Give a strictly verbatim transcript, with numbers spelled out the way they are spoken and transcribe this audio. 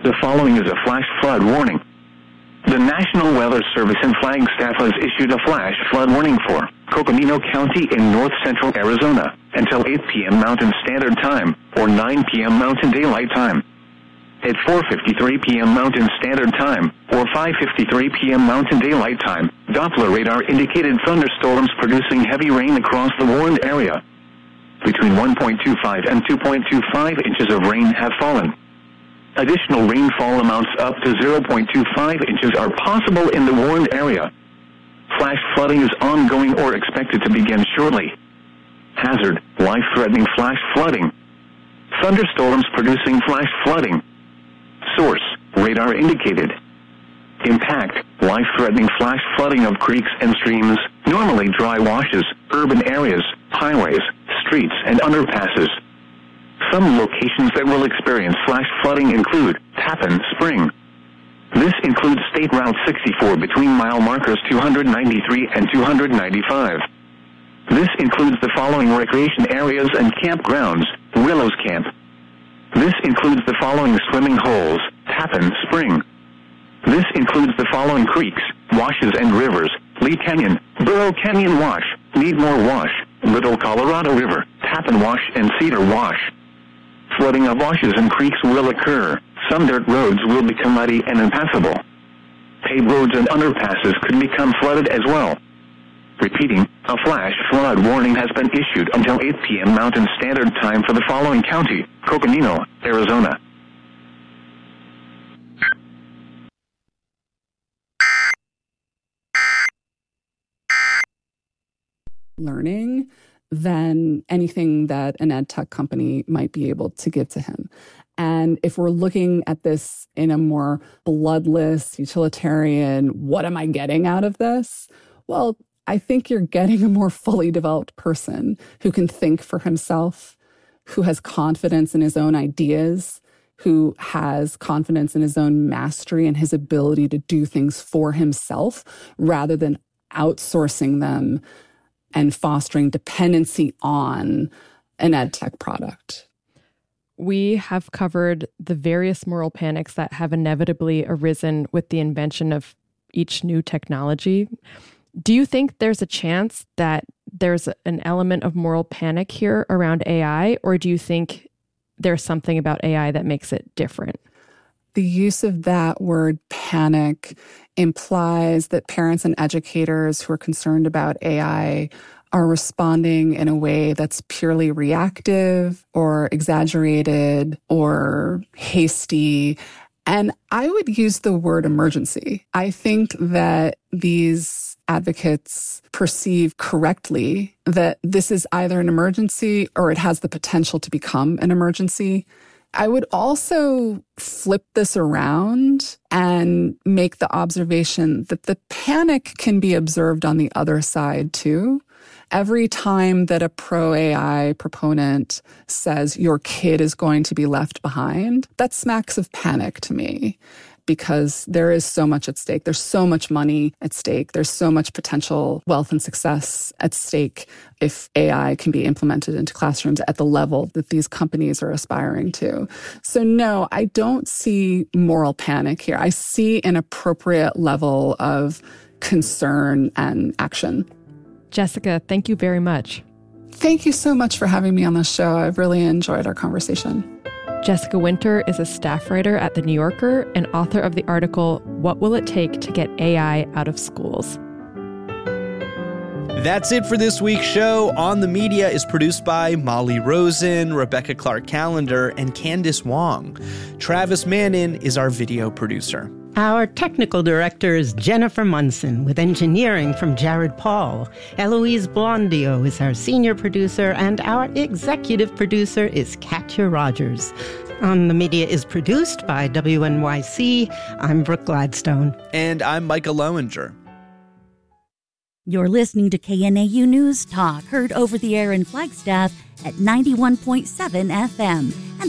The following is a flash flood warning. The National Weather Service in Flagstaff has issued a flash flood warning for Coconino County in north central Arizona until eight p.m. Mountain Standard Time or nine p.m. Mountain Daylight Time. At four fifty-three p.m. Mountain Standard Time or five fifty-three p.m. Mountain Daylight Time, Doppler radar indicated thunderstorms producing heavy rain across the warned area. Between one point two five and two point two five inches of rain have fallen. Additional rainfall amounts up to zero point two five inches are possible in the warned area. Flash flooding is ongoing or expected to begin shortly. Hazard, life-threatening flash flooding. Thunderstorms producing flash flooding. Source, radar indicated. Impact, life-threatening flash flooding of creeks and streams, normally dry washes, urban areas, highways, streets, and underpasses. Some locations that will experience flash flooding include Tappan Spring. This includes State Route sixty-four between mile markers two ninety-three and two ninety-five. This includes the following recreation areas and campgrounds: Willows Camp. This includes the following swimming holes: Tappan Spring. This includes the following creeks, washes, and rivers: Lee Canyon, Burrow Canyon Wash, Needmore Wash, Little Colorado River, Tappan Wash, and Cedar Wash. Flooding of washes and creeks will occur. Some dirt roads will become muddy and impassable. Paved roads and underpasses could become flooded as well. Repeating, a flash flood warning has been issued until eight p.m. Mountain Standard Time for the following county: Coconino, Arizona. Learning than anything that an ed tech company might be able to give to him. And if we're looking at this in a more bloodless, utilitarian, what am I getting out of this? Well, I think you're getting a more fully developed person who can think for himself, who has confidence in his own ideas, who has confidence in his own mastery and his ability to do things for himself rather than outsourcing them and fostering dependency on an ed tech product. We have covered the various moral panics that have inevitably arisen with the invention of each new technology. Do you think there's a chance that there's an element of moral panic here around A I, or do you think there's something about A I that makes it different? The use of that word panic implies that parents and educators who are concerned about A I are responding in a way that's purely reactive or exaggerated or hasty. And I would use the word emergency. I think that these advocates perceive correctly that this is either an emergency or it has the potential to become an emergency. I would also flip this around and make the observation that the panic can be observed on the other side too. Every time that a pro-A I proponent says your kid is going to be left behind, that smacks of panic to me, because there is so much at stake. There's so much money at stake. There's so much potential wealth and success at stake if A I can be implemented into classrooms at the level that these companies are aspiring to. So no, I don't see moral panic here. I see an appropriate level of concern and action. Jessica, thank you very much. Thank you so much for having me on the show. I've really enjoyed our conversation. Jessica Winter is a staff writer at The New Yorker and author of the article, What Will It Take to Get A I Out of Schools? That's it for this week's show. On the Media is produced by Molly Rosen, Rebecca Clark-Callender, and Candice Wong. Travis Mannin is our video producer. Our technical director is Jennifer Munson, with engineering from Jared Paul. Eloise Blondio is our senior producer, and our executive producer is Katya Rogers. On the Media is produced by W N Y C. I'm Brooke Gladstone. And I'm Micah Lowinger. You're listening to K N A U News Talk, heard over the air in Flagstaff at ninety-one point seven F M. And